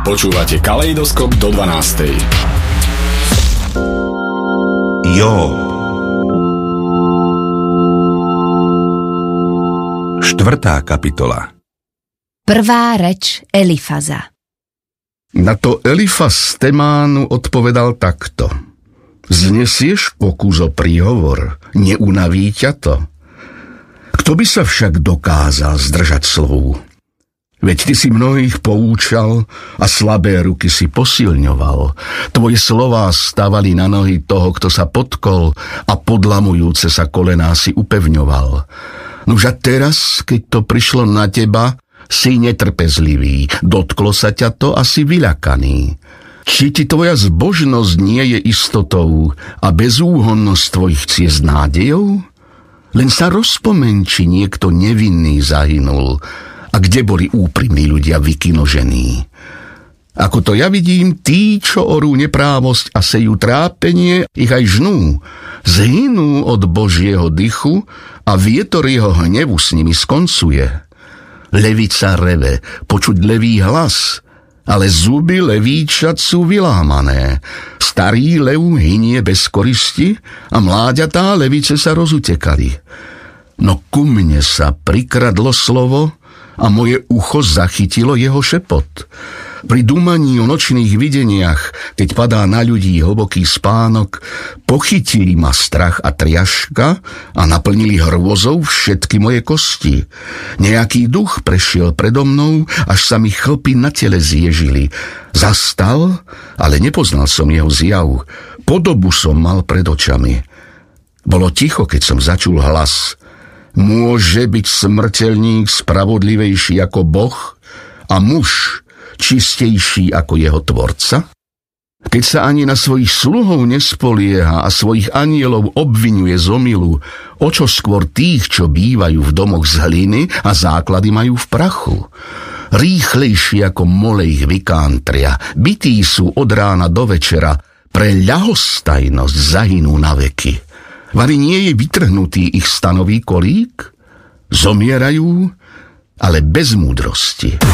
Počúvate Kaleidoskop do 12. Jób. 4. kapitola. Prvá reč Elifaza. Na to Elifaz z Temánu odpovedal takto. Znesieš pokus o príhovor, neunaví ťa to? Kto by sa však dokázal zdržať slovu? Veď ty si mnohých poučal a slabé ruky si posilňoval. Tvoje slová stavali na nohy toho, kto sa potkol a podlamujúce sa kolená si upevňoval. Nož a teraz, keď to prišlo na teba, si netrpezlivý, dotklo sa ťa to a si vyľakaný. Či ti tvoja zbožnosť nie je istotou a bezúhonnosť tvojich ciest nádejou? Len sa rozpomeň, či niekto nevinný zahynul a kde boli úprimní ľudia vykinožení. Ako to ja vidím, tí, čo orú neprávosť a sejú trápenie, ich aj žnú, zhynú od Božieho dychu a vietor jeho hnevu s nimi skoncuje. Levica reve, počuť levý hlas, ale zuby levíčat sú vylámané. Starý lev hynie bez koristi a mláďatá levice sa rozutekali. No ku mne sa prikradlo slovo a moje ucho zachytilo jeho šepot. Pri dúmaní o nočných videniach, keď padá na ľudí hlboký spánok, pochytili ma strach a triaška a naplnili hrôzou všetky moje kosti. Nejaký duch prešiel predo mnou, až sa mi chlpy na tele zježili. Zastal, ale nepoznal som jeho zjav. Podobu som mal pred očami. Bolo ticho, keď som začul hlas. Môže byť smrteľník spravodlivejší ako Boh a muž čistejší ako jeho tvorca? Keď sa ani na svojich sluhov nespolieha a svojich anielov obviňuje z omylu, o čo skôr tých, čo bývajú v domoch z hliny a základy majú v prachu. Rýchlejší ako molej vykantria, bití sú od rána do večera, pre ľahostajnosť zahynú na veky. Vari nie je vytrhnutý ich stanový kolík? Zomierajú, ale bez múdrosti.